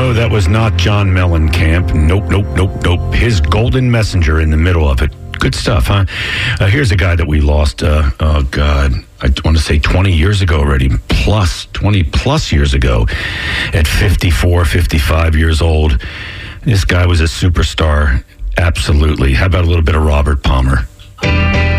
No, that was not John Mellencamp. Nope. His golden messenger in the middle of it. Good stuff, huh? Here's a guy that we lost, I want to say 20 years ago already, 20 plus years ago, at 54, 55 years old. This guy was a superstar, absolutely. How about a little bit of Robert Palmer?